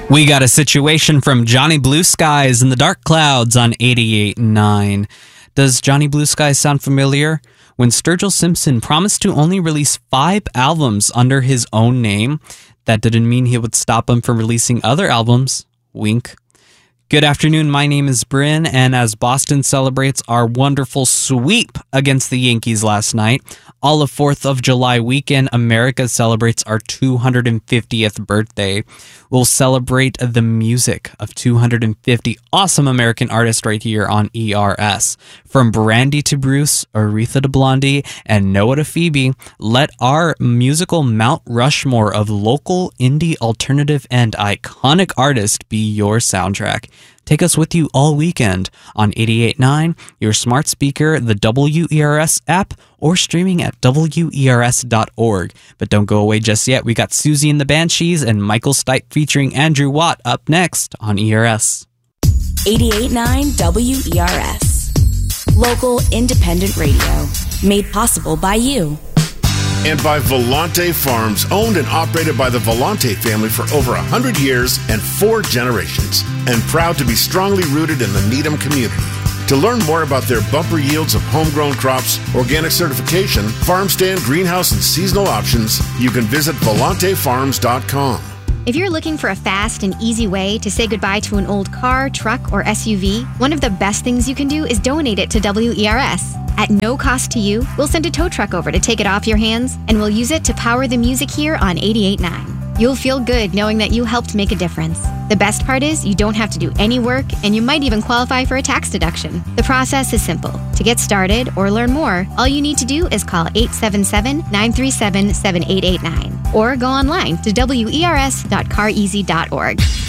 We got a situation from Johnny Blue Skies in the Dark Clouds on 88.9. Does Johnny Blue Skies sound familiar? When Sturgill Simpson promised to only release 5 albums under his own name, that didn't mean he would stop him from releasing other albums. Wink. Good afternoon, my name is Bryn, and as Boston celebrates our wonderful sweep against the Yankees last night, all of 4th of July weekend, America celebrates our 250th birthday. We'll celebrate the music of 250 awesome American artists right here on ERS. From Brandy to Bruce, Aretha to Blondie, and Noah to Phoebe, let our musical Mount Rushmore of local, indie, alternative, and iconic artists be your soundtrack. Take us with you all weekend on 88.9, your smart speaker, the WERS app, or streaming at WERS.org. But don't go away just yet. We got Susie and the Banshees and Michael Stipe featuring Andrew Watt up next on ERS. 88.9 WERS. Local independent radio. Made possible by you. And by Volante Farms, owned and operated by the Volante family for over 100 years and 4 generations, and proud to be strongly rooted in the Needham community. To learn more about their bumper yields of homegrown crops, organic certification, farm stand, greenhouse, and seasonal options, you can visit volantefarms.com. If you're looking for a fast and easy way to say goodbye to an old car, truck, or SUV, one of the best things you can do is donate it to WERS. At no cost to you, we'll send a tow truck over to take it off your hands, and we'll use it to power the music here on 88.9. You'll feel good knowing that you helped make a difference. The best part is you don't have to do any work, and you might even qualify for a tax deduction. The process is simple. To get started or learn more, all you need to do is call 877-937-7889 or go online to wers.careasy.org.